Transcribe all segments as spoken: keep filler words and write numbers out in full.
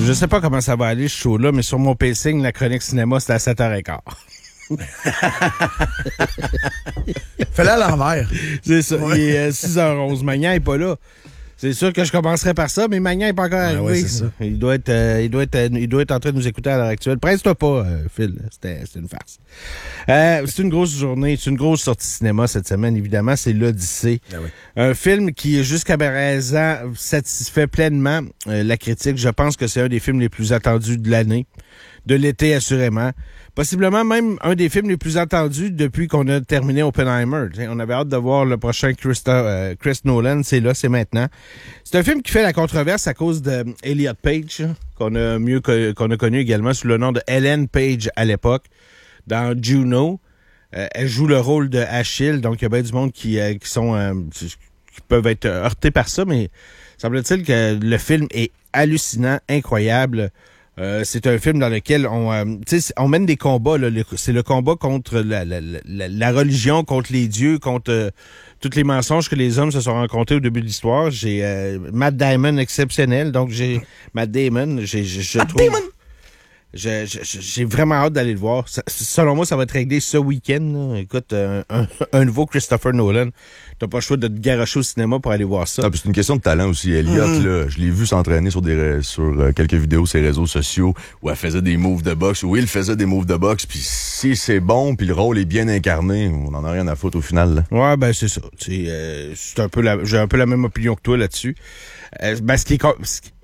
Je sais pas comment ça va aller, ce show-là, mais sur mon pacing, la chronique cinéma, c'était à sept heures quinze. Fais-le à l'envers. C'est ça. Ouais. Il est euh, six heures onze. Magnan est pas là. C'est sûr que je commencerai par ça, mais Magnan n'est pas encore arrivé. Ouais, ouais, c'est ça. Il doit être, euh, il doit être, euh, il doit être en train de nous écouter à l'heure actuelle. Presse-toi pas, euh, Phil. C'était, c'était une farce. Euh, c'est une grosse journée. C'est une grosse sortie cinéma cette semaine, évidemment. C'est l'Odyssée. Ah oui. Un film qui, jusqu'à présent, satisfait pleinement euh, la critique. Je pense que c'est un des films les plus attendus de l'année. De l'été, assurément. Possiblement même un des films les plus attendus depuis qu'on a terminé Oppenheimer. T'sais, on avait hâte de voir le prochain Christa, euh, Chris Nolan. C'est là, c'est maintenant. C'est un film qui fait la controverse à cause de Elliot Page, qu'on a mieux co- qu'on a connu également sous le nom de Ellen Page à l'époque, dans Juno. Euh, elle joue le rôle de Achille, donc il y a bien du monde qui, euh, qui sont euh, qui peuvent être heurtés par ça, mais semble-t-il que le film est hallucinant, incroyable. Euh, c'est un film dans lequel on, euh, on mène des combats. Là, le, c'est le combat contre la, la, la, la religion, contre les dieux, contre euh, tous les mensonges que les hommes se sont rencontrés au début de l'histoire. J'ai euh, Matt Damon exceptionnel, donc j'ai Matt Damon. J'ai, je, je Matt trouve, Damon! Je, je, j'ai vraiment hâte d'aller le voir. Ça, selon moi, ça va être réglé ce week-end. Là. Écoute, un, un, un nouveau Christopher Nolan. T'as pas le choix de te garocher au cinéma pour aller voir ça. Ah, puis c'est une question de talent aussi. Elliot, Mm. là, je l'ai vu s'entraîner sur des sur euh, quelques vidéos sur les réseaux sociaux où elle faisait des moves de boxe, où il faisait des moves de boxe. Puis si c'est bon, puis le rôle est bien incarné, on en a rien à foutre au final. Là. Ouais, ben c'est ça. C'est, euh, c'est un peu la, j'ai un peu la même opinion que toi là-dessus. Euh, ben ce qui est ce qui,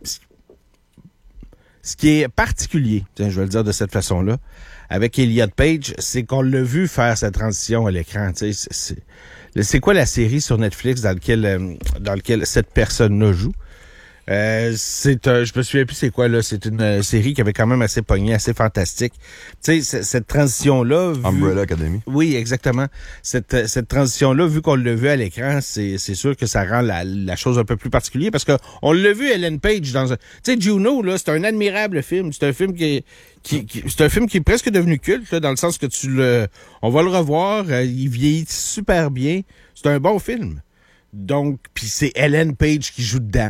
ce qui est particulier, tiens, je vais le dire de cette façon-là, avec Elliot Page, c'est qu'on l'a vu faire sa transition à l'écran. Tu sais, c'est, c'est, c'est quoi la série sur Netflix dans lequel euh, dans lequel cette personne-là joue? Euh, c'est euh, je me souviens plus c'est quoi là, c'est une euh, série qui avait quand même assez pogné, assez fantastique. Tu sais, cette transition-là... Vu... Umbrella Academy. Oui, exactement. Cette, cette transition-là, vu qu'on l'a vu à l'écran, c'est, c'est sûr que ça rend la, la chose un peu plus particulière parce que on l'a vu Ellen Page dans un... Tu sais, Juno, là, c'est un admirable film. C'est un film qui est, qui, qui, c'est un film qui est presque devenu culte, là, dans le sens que tu le... On va le revoir, euh, il vieillit super bien. C'est un bon film. Donc, puis c'est Ellen Page qui joue dedans.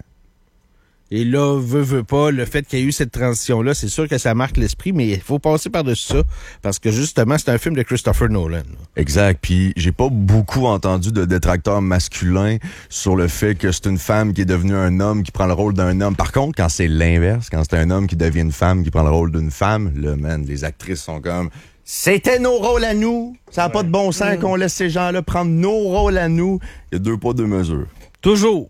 Et là, veut, veut pas, le fait qu'il y ait eu cette transition-là, c'est sûr que ça marque l'esprit, mais il faut passer par-dessus ça, parce que justement, c'est un film de Christopher Nolan. Là. Exact. Puis j'ai pas beaucoup entendu de détracteurs masculins sur le fait que c'est une femme qui est devenue un homme qui prend le rôle d'un homme. Par contre, quand c'est l'inverse, quand c'est un homme qui devient une femme qui prend le rôle d'une femme, là, man, les actrices sont comme... C'était nos rôles à nous. Ça n'a ouais. pas de bon sens mmh. qu'on laisse ces gens-là prendre nos rôles à nous. Il y a deux poids, deux mesures. Toujours.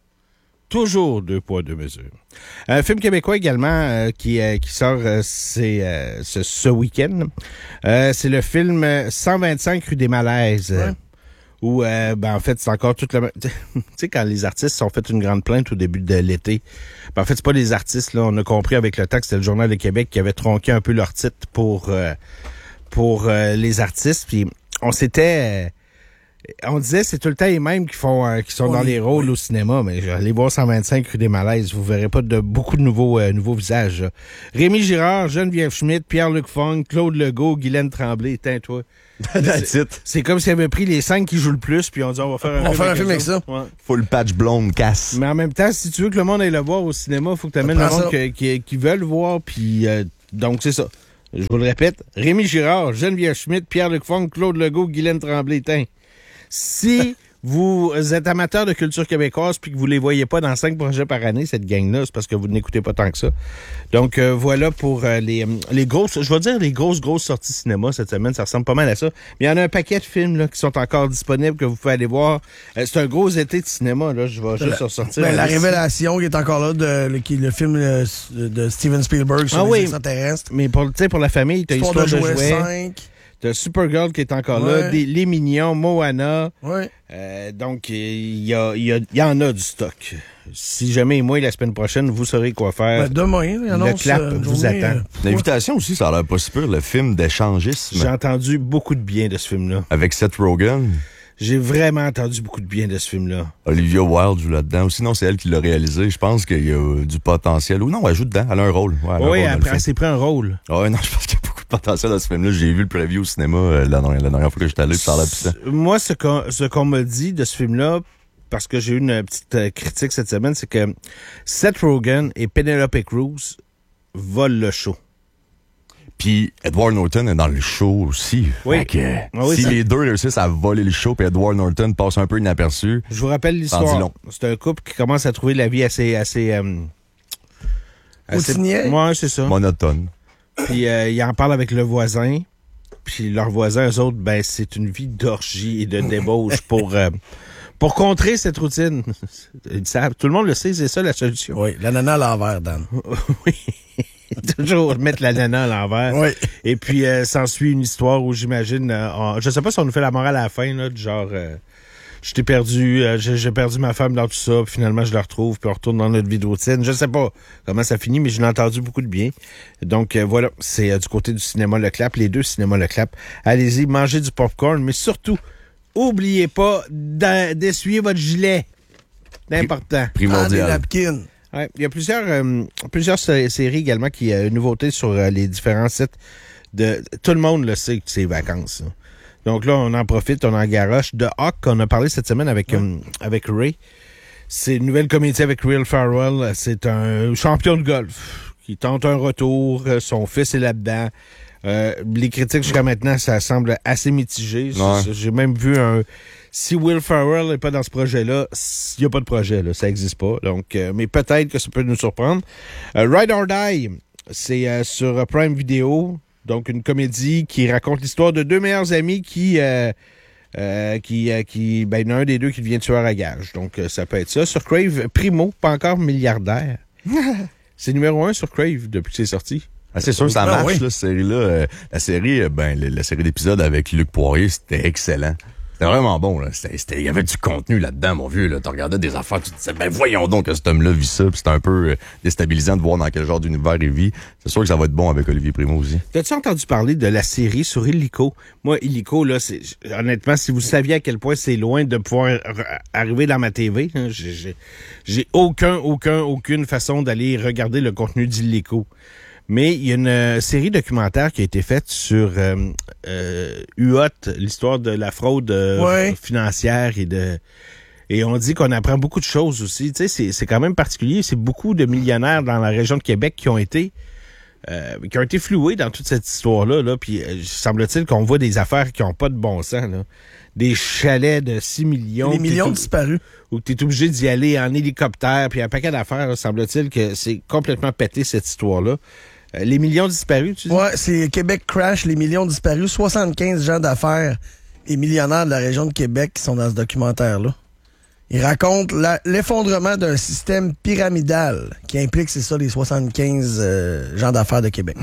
Toujours deux poids, deux mesures. Un film québécois également euh, qui euh, qui sort euh, c'est, euh, ce, ce week-end. Euh, c'est le film cent vingt-cinq rue des Malaises. Ouais. Où, euh, ben, en fait, c'est encore toute la... Tu sais, quand les artistes ont fait une grande plainte au début de l'été, ben, en fait, c'est pas les artistes, là. On a compris avec le temps que c'était le Journal de Québec qui avait tronqué un peu leur titre pour, euh, pour euh, les artistes. Puis on s'était... Euh, On disait c'est tout le temps les mêmes qui font euh, qui sont oui, dans les rôles oui. au cinéma, mais allez voir cent vingt-cinq rue des Malaises, vous verrez pas de beaucoup de nouveaux euh, nouveaux visages. Là. Rémi Girard, Geneviève Schmidt, Pierre-Luc Funk, Claude Legault, Guylaine Tremblay, tain toi. c'est, c'est comme s'ils avaient pris les cinq qui jouent le plus, puis on dit on va faire un, on film, faire un film avec ça. Ouais. Full patch blonde casse. Mais en même temps, si tu veux que le monde aille le voir au cinéma, il faut que tu amènes le monde que, qui, qui veulent le voir, puis euh, donc c'est ça. Je vous le répète, Rémi Girard, Geneviève Schmidt, Pierre-Luc Funk, Claude Legault, Guylaine Tremblay, tain. Si vous êtes amateur de culture québécoise puis que vous les voyez pas dans cinq projets par année, cette gang-là, c'est parce que vous n'écoutez pas tant que ça. Donc, euh, voilà pour euh, les, les grosses, je vais dire les grosses, grosses sorties cinéma cette semaine. Ça ressemble pas mal à ça. Mais il y en a un paquet de films là, qui sont encore disponibles, que vous pouvez aller voir. Euh, c'est un gros été de cinéma. Là. Je vais juste ressortir. Ben, la Révélation qui est encore là, de, le, qui, le film de, de Steven Spielberg sur ah, les oui. extraterrestres. Mais pour, pour la famille, tu as Histoire de jouer. cinq. T'as Supergirl qui est encore ouais. là, des, Les Mignons, Moana. Ouais. Euh, donc, il y, a, y, a, y en a du stock. Si jamais, moi, la semaine prochaine, vous saurez quoi faire. Ben, demain, il annonce, le clap euh, vous journée, attend. Euh, L'invitation aussi, ça a l'air pas si pire, le film d'échangisme. J'ai entendu beaucoup de bien de ce film-là. Avec Seth Rogen. J'ai vraiment entendu beaucoup de bien de ce film-là. Olivia Wilde joue là-dedans. Ou sinon, c'est elle qui l'a réalisé. Je pense qu'il y a du potentiel. Ou non, elle joue dedans. Elle a un rôle. Ouais, oui, après, elle s'est pris un rôle. Ah ouais, non, je pense qu'il y a beaucoup de potentiel dans ce film-là. J'ai vu le preview au cinéma euh, la, la dernière fois que j'étais allé. Ça a l'air puissant. Moi, ce qu'on, ce qu'on me dit de ce film-là, parce que j'ai eu une petite euh, critique cette semaine, c'est que Seth Rogen et Penelope Cruz vole le show. Puis Edward Norton est dans le show aussi. Oui. Fait que, ah oui si ça... les deux réussissent à voler le show, puis Edward Norton passe un peu inaperçu. Je vous rappelle l'histoire. C'est un couple qui commence à trouver la vie assez... assez, euh, assez... Ouais, c'est ça. Monotone. Puis euh, il en parle avec le voisin. Puis leurs voisins, eux autres, ben c'est une vie d'orgie et de débauche pour... Euh, Pour contrer cette routine, ils savent, tout le monde le sait, c'est ça la solution. Oui, l'ananas à l'envers, Dan. Oui, toujours mettre l'ananas à l'envers. Oui. Et puis, euh, s'ensuit une histoire où j'imagine, euh, on, je sais pas si on nous fait la morale à la fin, là, du genre, euh, je t'ai perdu, euh, j'ai, j'ai perdu ma femme dans tout ça, puis finalement je la retrouve, puis on retourne dans notre vie de routine. Je sais pas comment ça finit, mais j'en ai entendu beaucoup de bien. Donc euh, voilà, c'est euh, du côté du cinéma Leclap, les deux cinémas Leclap. Allez-y, mangez du popcorn, mais surtout, oubliez pas d'essuyer votre gilet. C'est important. Primordial. Ah, des napkins. Ouais, il y a plusieurs, euh, plusieurs séries également qui ont euh, une nouveauté sur euh, les différents sites. De, tout le monde le sait que c'est vacances. Là. Donc là, on en profite, on en garoche. The Hawk, qu'on a parlé cette semaine avec, ouais. euh, avec Ray. C'est une nouvelle comédie avec Will Ferrell. C'est un champion de golf qui tente un retour. Son fils est là-dedans. Euh, les critiques jusqu'à maintenant, ça semble assez mitigé. Ouais. J'ai même vu un... Si Will Ferrell n'est pas dans ce projet-là, il n'y a pas de projet, là, ça n'existe pas. Donc, euh, mais peut-être que ça peut nous surprendre. Euh, Ride or Die, c'est euh, sur Prime Video, donc une comédie qui raconte l'histoire de deux meilleurs amis qui... Euh, euh, qui, euh, qui ben, il y en a un des deux qui devient tueur à gages. Donc, euh, ça peut être ça. Sur Crave, Primo, pas encore milliardaire. C'est numéro un sur Crave depuis que c'est sorti. Ah, c'est sûr que ça marche, ah, oui. là, cette série-là. Euh, la série, ben, la, la série d'épisodes avec Luc Poirier, c'était excellent. C'était vraiment bon, là. C'était, c'était, il y avait du contenu là-dedans, mon vieux, là. Tu regardais des affaires, tu te disais, ben, voyons donc que cet homme-là vit ça, puis c'était un peu euh, déstabilisant de voir dans quel genre d'univers il vit. C'est sûr que ça va être bon avec Olivier Primo aussi. T'as-tu entendu parler de la série sur Illico? Moi, Illico, là, c'est, honnêtement, si vous saviez à quel point c'est loin de pouvoir r- arriver dans ma T V, hein, j'ai, j'ai, j'ai aucun, aucun, aucune façon d'aller regarder le contenu d'Illico. Mais il y a une euh, série documentaire qui a été faite sur euh, euh, U O T, l'histoire de la fraude euh, ouais. financière et de et on dit qu'on apprend beaucoup de choses aussi. Tu sais, c'est, c'est quand même particulier. C'est beaucoup de millionnaires dans la région de Québec qui ont été euh, qui ont été floués dans toute cette histoire-là. Là. Puis euh, semble-t-il qu'on voit des affaires qui n'ont pas de bon sens. Là. Des chalets de six millions. Des millions disparus. Ou que tu es obligé d'y aller en hélicoptère. Puis un paquet d'affaires, là, semble-t-il que c'est complètement pété cette histoire-là. Euh, les millions disparus, tu dis? Ouais, c'est Québec Crash, les millions disparus. soixante-quinze gens d'affaires et millionnaires de la région de Québec qui sont dans ce documentaire-là. Ils racontent la, l'effondrement d'un système pyramidal qui implique, c'est ça, les soixante-quinze euh, gens d'affaires de Québec.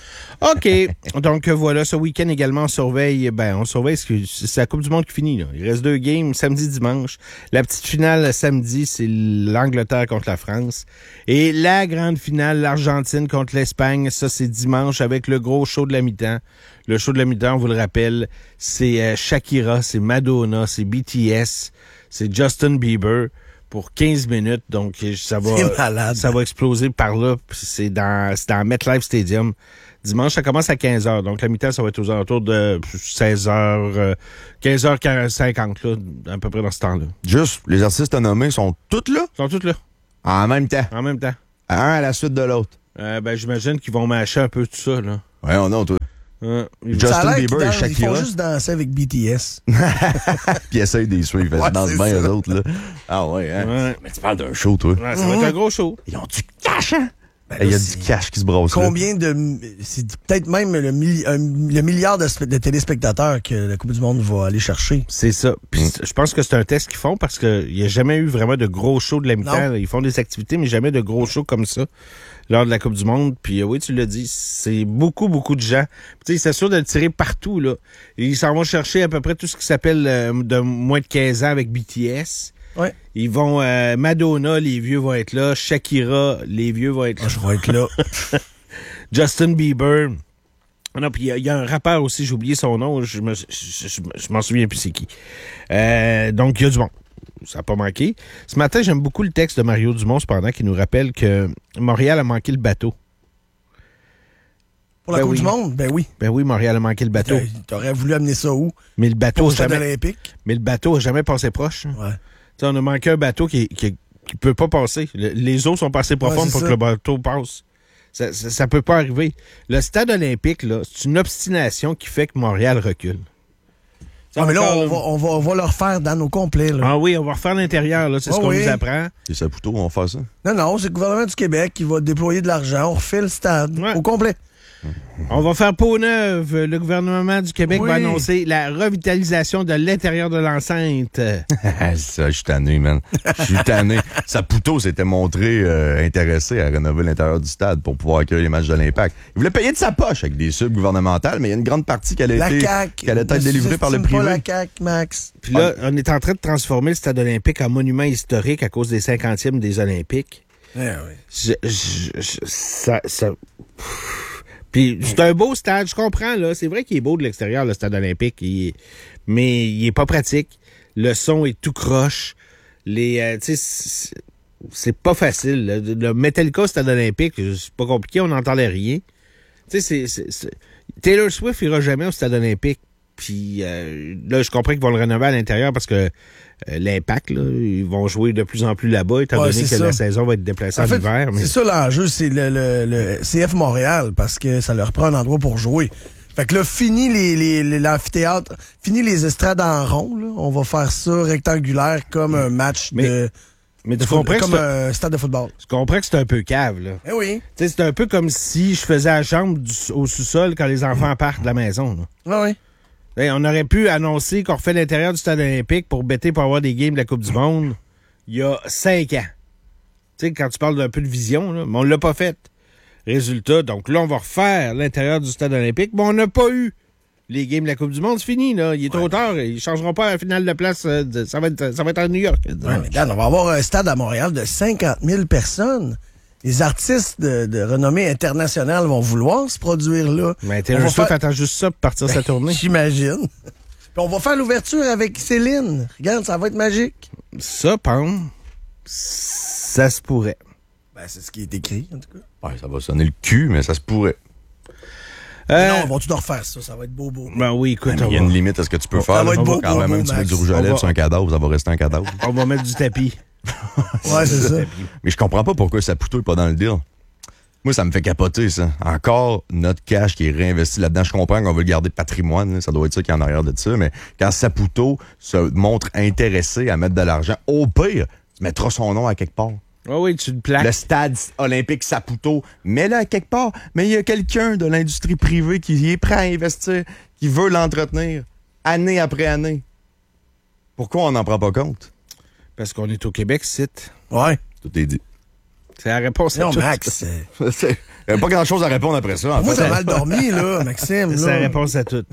OK. Donc, voilà, ce week-end également, on surveille, ben, on surveille, c'est la Coupe du Monde qui finit, là. Il reste deux games, samedi, dimanche. La petite finale, samedi, c'est l'Angleterre contre la France. Et la grande finale, l'Argentine contre l'Espagne, ça, c'est dimanche avec le gros show de la mi-temps. Le show de la mi-temps, on vous le rappelle, c'est euh, Shakira, c'est Madonna, c'est B T S, c'est Justin Bieber pour quinze minutes. Donc, ça va, ça va exploser par là. C'est dans, c'est dans MetLife Stadium. Dimanche, ça commence à quinze heures. Donc, la mi-temps, ça va être aux alentours de seize heures, euh, quinze heures cinquante, là, à peu près dans ce temps-là. Juste, les artistes nommés sont tous là? Ils sont tous là. En même temps? En même temps. Un à la suite de l'autre? Euh, ben, j'imagine qu'ils vont mâcher un peu tout ça, là. Ouais, on a, toi. Euh, Justin Bieber et Shakira. Ils font juste danser avec B T S. Puis ils essayent des suivre. Ouais, Ils dansent bien, eux autres, là. Ah ouais, hein? Ouais. Mais tu parles d'un show, toi. Ouais, ça va être un gros show. Ils ont du cash, hein? Ben, il y a du cash qui se brosse. Combien là. de... C'est peut-être même le, milli, un, le milliard de, de téléspectateurs que la Coupe du Monde va aller chercher. C'est ça. Puis mm. je pense que c'est un test qu'ils font parce qu'il n'y a jamais eu vraiment de gros shows de la mi-temps. Ils font des activités, mais jamais de gros shows comme ça lors de la Coupe du Monde. Puis oui, tu l'as dit, c'est beaucoup, beaucoup de gens. Tu sais, ils s'assurent de le tirer partout, là. Et ils s'en vont chercher à peu près tout ce qui s'appelle euh, de moins de quinze ans avec B T S. Ouais. Ils vont... Euh, Madonna, les vieux vont être là. Shakira, les vieux vont être là. Ah, je vais être là. Justin Bieber. Non, puis il y, y a un rappeur aussi, j'ai oublié son nom. Je, me, je, je, je, je m'en souviens plus c'est qui. Euh, donc, il y a du monde. Ça n'a pas manqué. Ce matin, j'aime beaucoup le texte de Mario Dumont, cependant, qui nous rappelle que Montréal a manqué le bateau. Pour la ben Coupe oui. du Monde? Ben oui. Ben oui, Montréal a manqué le bateau. T'aurais voulu amener ça où? Mais le bateau a jamais... olympique? Mais le bateau n'a jamais passé proche. Ouais. T'sais, on a manqué un bateau qui, qui, qui peut pas passer. Le, les eaux sont pas assez profondes ouais, pour ça. que le bateau passe. Ça, ça, ça peut pas arriver. Le stade olympique, là, c'est une obstination qui fait que Montréal recule. Ah, mais là, on va, on, va, on va le refaire dans nos complets. Là. Ah oui, on va refaire l'intérieur, là. C'est oh ce qu'on oui. nous apprend. C'est Saputo, on va faire ça? Non, non, c'est le gouvernement du Québec qui va déployer de l'argent. On refait le stade ouais. au complet. On va faire peau neuve. Le gouvernement du Québec oui. va annoncer la revitalisation de l'intérieur de l'enceinte. Ça, je suis tanné, man. Je suis tanné. Saputo s'était montré euh, intéressé à rénover l'intérieur du stade pour pouvoir accueillir les matchs de l'Impact. Il voulait payer de sa poche avec des subs gouvernementales, mais il y a une grande partie qui allait, été, qui allait être délivrée par le privé. Pas la C A Q, Max. Puis là, on est en train de transformer le stade olympique en monument historique à cause des cinquantièmes des Olympiques. Eh oui. Je, je, je, ça... ça... Puis c'est un beau stade, je comprends, là. C'est vrai qu'il est beau de l'extérieur, le stade olympique, il est... mais il est pas pratique. Le son est tout croche. Les, euh, tu sais, c'est... c'est pas facile. Là. Le Metallica au stade olympique, c'est pas compliqué, on n'entendait rien. Tu sais, c'est, c'est, c'est... Taylor Swift ira jamais au stade olympique. Puis euh, là, je comprends qu'ils vont le rénover à l'intérieur parce que euh, l'Impact, là, ils vont jouer de plus en plus là-bas, étant ouais, donné que ça. La saison va être déplacée en, en fait, l'hiver. Mais... C'est ça l'enjeu, c'est le, le, le C F Montréal, parce que ça leur prend un endroit pour jouer. Fait que là, fini les, les, les, l'amphithéâtre, fini les estrades en rond, là. On va faire ça rectangulaire comme un match mais, de... Mais tu de comprends comme que un stade de football. Tu comprends que c'est un peu cave, là. Eh oui. Tu sais, c'est un peu comme si je faisais la chambre du, au sous-sol quand les enfants partent de la maison, là. Ah oui. Hey, on aurait pu annoncer qu'on refait l'intérieur du stade olympique pour bêter pour avoir des games de la Coupe du Monde il y a cinq ans. Tu sais, quand tu parles d'un peu de vision, là, mais on l'a pas fait. Résultat, donc là, on va refaire l'intérieur du stade olympique, mais on n'a pas eu les games de la Coupe du Monde. C'est fini, là. Il est ouais. trop tard. Ils ne changeront pas à la finale de place. Euh, de, ça, va être, ça va être à New York. Ouais, mais Dan, on va avoir un stade à Montréal de cinquante mille personnes. Les artistes de, de renommée internationale vont vouloir se produire là. Mais Taylor Swift attend juste ça pour partir ben, sa tournée. J'imagine. Puis on va faire l'ouverture avec Céline. Regarde, ça va être magique. Ça, Pam, ça se pourrait. Ben, c'est ce qui est écrit, en tout cas. Ouais, ça va sonner le cul, mais ça se pourrait. Euh... Non, on va tout refaire ça. Ça va être beau, beau. Ben oui, écoute. Il y a une limite à ce que tu peux faire. Ça va être beau, quand beau, même beau, un petit peu Max. du rouge à lèvres sur un cadavre, ça va rester un cadavre. On va mettre du tapis. Ouais, c'est ça. Mais je comprends pas pourquoi Saputo est pas dans le deal. Moi, ça me fait capoter, ça. Encore notre cash qui est réinvesti là-dedans. Je comprends qu'on veut le garder patrimoine. Là. Ça doit être ça qui est en arrière de ça. Mais quand Saputo se montre intéressé à mettre de l'argent, au pire, tu mettras son nom à quelque part. Oh oui, tu le plaques. Le stade olympique Saputo, mets-le à quelque part. Mais il y a quelqu'un de l'industrie privée qui est prêt à investir, qui veut l'entretenir, année après année. Pourquoi on n'en prend pas compte? Parce qu'on est au Québec, c'est. Ouais. Tout est dit. C'est la réponse à non, tout. Max. Il n'y a pas grand-chose à répondre après ça. En Moi, fait. t'as mal dormi, là, Maxime. C'est la réponse à tout.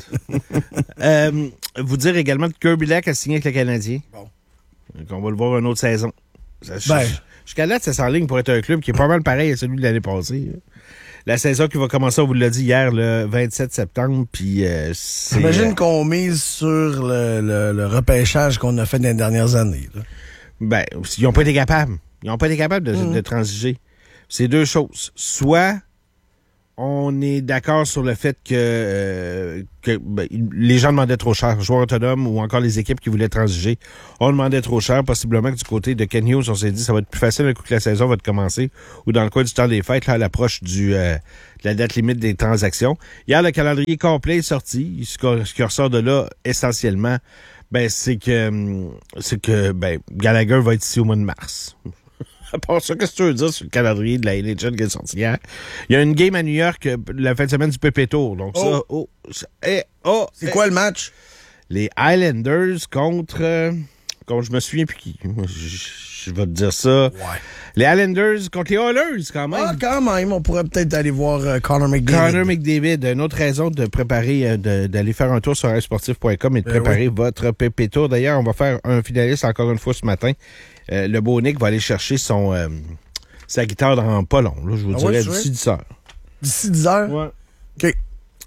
euh, vous dire également que Kirby Lac a signé avec le Canadien. Bon. Donc, on va le voir une autre saison. Ça, ben. Jusqu'à là, ça s'enligne pour être un club qui est pas mal pareil à celui de l'année passée. La saison qui va commencer, on vous l'a dit hier, le vingt-sept septembre. Puis, euh, c'est... J'imagine euh, qu'on mise sur le, le, le repêchage qu'on a fait dans les dernières années. Là. Ben, ils n'ont pas été capables. Ils n'ont pas été capables de, mmh. de transiger. C'est deux choses. Soit on est d'accord sur le fait que, euh, que ben, les gens demandaient trop cher, joueurs autonomes ou encore les équipes qui voulaient transiger, on demandait trop cher. Possiblement que du côté de Ken Hughes, on s'est dit ça va être plus facile un coup que la saison va commencer ou dans le coin du temps des fêtes, là, à l'approche du, euh, de la date limite des transactions. Hier, le calendrier complet est sorti. Ce qui ressort de là, essentiellement, ben c'est que c'est que ben Gallagher va être ici au mois de mars. À part ça, qu'est-ce que tu veux dire sur le calendrier de la N H L qui est sorti hier? Il y a une game à New York la fin de semaine du P P Tour. Donc, oh. ça, oh, ça, eh, oh, c'est eh. quoi le match? Les Islanders contre, euh, contre je me souviens plus qui. Je, je vais te dire ça. Ouais. Les Islanders contre les Oilers, quand même. Ah, quand même. On pourrait peut-être aller voir euh, Connor McDavid. Connor McDavid. Une autre raison de préparer, euh, de, d'aller faire un tour sur r sportif point com et de préparer ben oui. votre P P Tour. D'ailleurs, on va faire un finaliste encore une fois ce matin. Euh, le beau Nick va aller chercher son euh, sa guitare dans pas long. Là, je vous ah dirais ouais, d'ici dix heures. D'ici dix heures? Ouais. OK.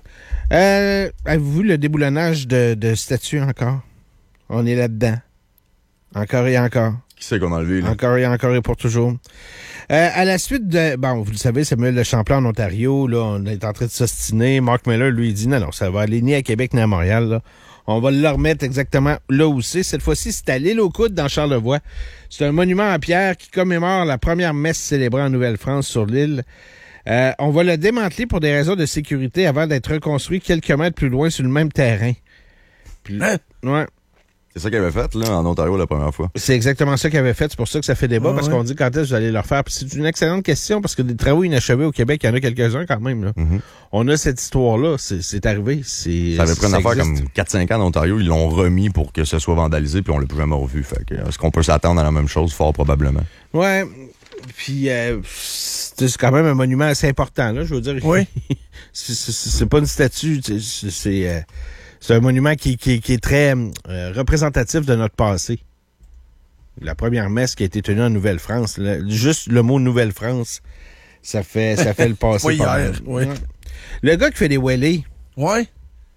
Euh, avez-vous vu le déboulonnage de, de statues encore? On est là-dedans. Encore et encore. Qui c'est qu'on a enlevé, là? Encore et encore et pour toujours. Euh, à la suite de... Bon, vous le savez, Samuel Le Champlain en Ontario, là, on est en train de s'ostiner. Mark Miller, lui, dit non, non, ça va aller ni à Québec ni à Montréal, là. On va le remettre exactement là où c'est. Cette fois-ci, c'est à l'île aux Coudes, dans Charlevoix. C'est un monument en pierre qui commémore la première messe célébrée en Nouvelle-France sur l'île. Euh, on va le démanteler pour des raisons de sécurité avant d'être reconstruit quelques mètres plus loin sur le même terrain. Puis, Hein? ouais. C'est ça qu'il avait fait, là, en Ontario, la première fois. C'est exactement ça qu'il avait fait. C'est pour ça que ça fait débat, Ah, parce ouais. qu'on dit quand est-ce que vous allez le refaire. Puis c'est une excellente question, parce que des travaux inachevés au Québec, il y en a quelques-uns quand même. Là. Mm-hmm. On a cette histoire-là. C'est, c'est arrivé. C'est, Ça avait pris une ça affaire existe. comme quatre cinq ans d'Ontario, ils l'ont remis pour que ce soit vandalisé, puis on l'a plus jamais revu. Fait que, est-ce qu'on peut s'attendre à la même chose? Fort probablement. Ouais. Puis euh, c'est c'est quand même un monument assez important, là, je veux dire. Oui. c'est, c'est, c'est pas une statue, c'est, c'est, euh, c'est un monument qui, qui, qui est très euh, représentatif de notre passé. La première messe qui a été tenue en Nouvelle-France, là, juste le mot Nouvelle-France, ça fait ça fait le passé. Oui, par hier, là. oui. Ouais. Le gars qui fait des wheelies, Ouais.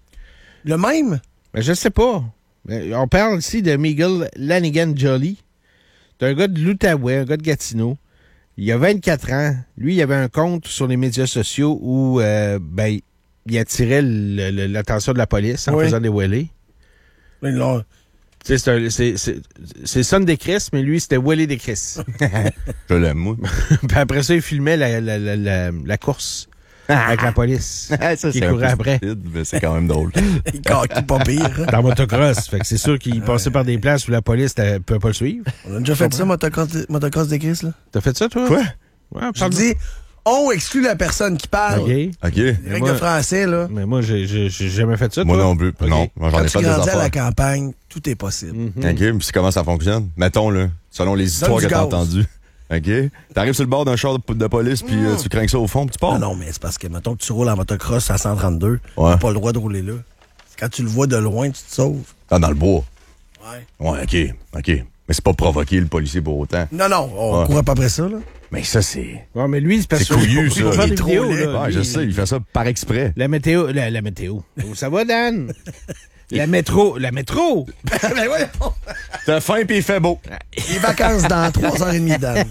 Le même? ben, je sais pas. Ben, on parle ici de Miguel Lanigan Jolly. C'est un gars de l'Outaouais, un gars de Gatineau. Il a vingt-quatre ans. Lui, il avait un compte sur les médias sociaux où euh, ben, il attirait le- le- l'attention de la police en Oui. faisant des wheelies. Ils l'ont- Tu sais, c'est un- c'est- c'est- c'est Son des Chris, mais lui, c'était Wheelie des Chris. Je l'aime, moi. Puis après ça, il filmait la, la, la, la, la course avec la police. ça, Qui c'est un courait peu après. stupide, mais c'est quand même drôle. Ils caquent pas pire. Dans motocross. Fait que c'est sûr qu'il passait par des places où la police ne peut pas le suivre. On a déjà fait ça, motocross, motocross de Chris, là. T'as fait ça, toi? Quoi? Ouais, Je parle- dis, on exclut la personne qui parle. OK. OK. Les Mais règles moi- de français, là. Mais moi, j'ai j'ai- j'ai jamais fait ça, Moi toi. non plus. OK. Non, moi, j'en Quand ai tu fait des grandis à la affaires. campagne, tout est possible. Mhm. OK, puis c'est comment ça fonctionne? Mettons, là, selon les histoires du que t'as gaz. entendues. OK? T'arrives sur le bord d'un char de, de police, puis euh, tu crains ça au fond, puis tu pars. Ah non, mais c'est parce que, mettons que tu roules en motocross à cent trente-deux, Ouais. t'as pas le droit de rouler là. Quand tu le vois de loin, tu te sauves. Ah, dans le bois. Ouais. Ouais, OK, OK. Mais c'est pas provoquer le policier pour autant. Non, non, on Ouais. courait pas après ça, là. Mais ça, c'est... Ouais, mais lui, c'est parce C'est que- couillu, il faut ça. faire Il des est trop vidéos, laid. là. Ouais, Lui, je sais, il fait ça par exprès. La météo, la, la météo. Oh, ça va, Dan? La métro, la métro! Ben ouais, T'as faim, puis il fait beau. les vacances dans trois heures et demie, Dan.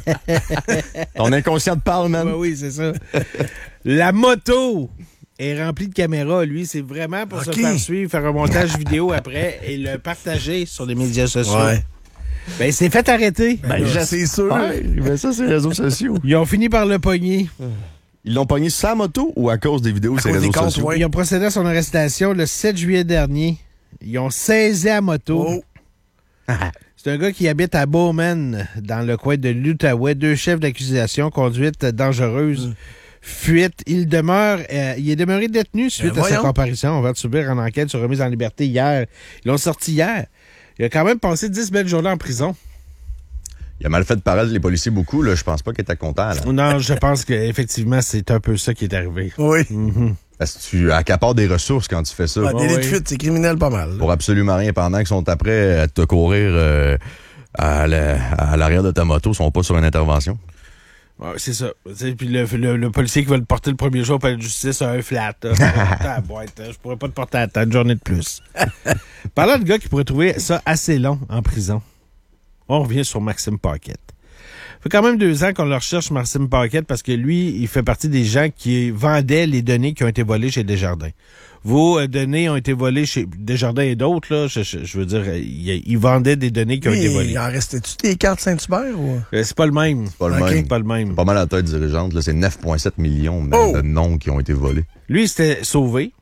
Ton inconscient te parle, man. Ben oui, c'est ça. La moto est remplie de caméras. Lui, c'est vraiment pour OK. se faire suivre, faire un montage vidéo après et le partager sur les médias sociaux. Ouais. Ben, il s'est fait arrêter. Ben, là, c'est sûr. Ouais, mais ça, c'est les réseaux sociaux. Ils ont fini par le pogner. Ils l'ont pogné sur sa moto ou à cause des vidéos sur les cause réseaux des comptes, sociaux? ouais. Ils ont procédé à son arrestation le sept juillet dernier. Ils ont saisi à moto. Oh. C'est un gars qui habite à Bowman, dans le coin de l'Outaouais. Deux chefs d'accusation, conduite dangereuse, fuite. Il demeure, euh, il est demeuré détenu suite Ben à sa voyons. comparution. On va subir une enquête sur remise en liberté hier. Ils l'ont sorti hier. Il a quand même passé dix belles journées en prison. Il a mal fait de paraître les policiers beaucoup, là. Je pense pas qu'il était content, là. Non, je pense qu'effectivement, c'est un peu ça qui est arrivé. Oui. Mhm. Parce que tu accapares des ressources quand tu fais ça. Ah, délit ouais. de fuite, c'est criminel pas mal. là. Pour absolument rien. Pendant qu'ils sont après à te courir euh, à la- à l'arrière de ta moto, ils sont pas sur une intervention. Ouais, c'est ça. Tu sais, puis le, le- le policier qui va le porter le premier jour au palais de justice a un flat. là. Ah, boîte, hein, je pourrais pas te porter à temps, une journée de plus. Parlant de gars qui pourraient trouver ça assez long en prison, on revient sur Maxime Paquette. Ça fait quand même deux ans qu'on le recherche, Maxime Paquette, parce que lui, il fait partie des gens qui vendaient les données qui ont été volées chez Desjardins. Vos euh, données ont été volées chez Desjardins et d'autres, là. Je, je- je veux dire, ils il vendaient des données qui ont Oui, été volées. il en restait-tu des cartes Saint-Hubert ou? Euh, C'est pas le même. Pas le Ok. même. C'est pas le même. Pas mal à la tête dirigeante, là. C'est neuf virgule sept millions même, Oh! de noms qui ont été volés. Lui, il s'était sauvé.